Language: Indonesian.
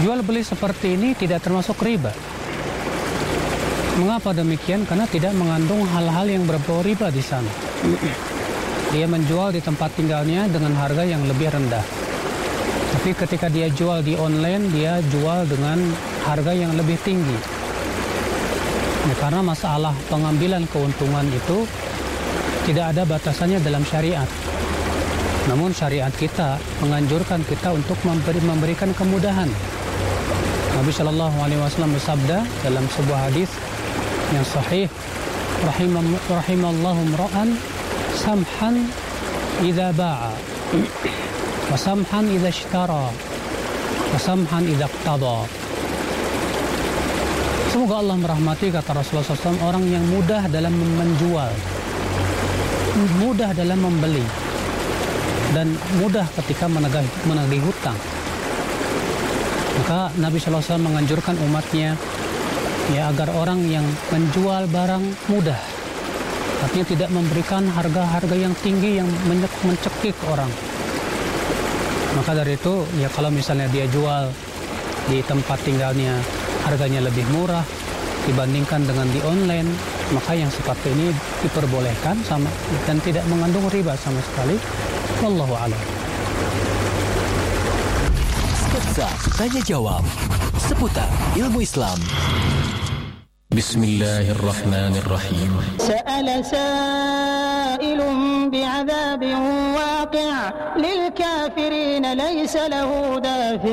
Jual beli seperti ini tidak termasuk riba. Mengapa demikian? Karena tidak mengandung hal-hal yang berbau riba di sana. Dia menjual di tempat tinggalnya dengan harga yang lebih rendah. Tapi ketika dia jual di online, dia jual dengan harga yang lebih tinggi. Ya, karena masalah pengambilan keuntungan itu tidak ada batasannya dalam syariat. Namun syariat kita menganjurkan kita untuk memberikan kemudahan. Nabi Shallallahu Alaihi Wasallam bersabda dalam sebuah hadis yang sahih, rahimallahu imra'an samhan idza ba'a wa samhan idza ishtara wa samhan idza iqtada. Semoga Allah merahmati, kata Rasulullah SAW, orang yang mudah dalam menjual, mudah dalam membeli, dan mudah ketika menagih hutang. Maka Nabi SAW menganjurkan umatnya agar orang yang menjual barang mudah, artinya tidak memberikan harga-harga yang tinggi yang mencekik orang. Maka dari itu, kalau misalnya dia jual di tempat tinggalnya harganya lebih murah dibandingkan dengan di online, maka yang seperti ini diperbolehkan dan tidak mengandung riba sama sekali. Wallahu a'lam. Sketsa tanya jawab seputar ilmu Islam. Bismillahirrahmanirrahim. Sa'ala sa'ilun bi'adzabin waqi' lil kafirin laysa lahu dafi'.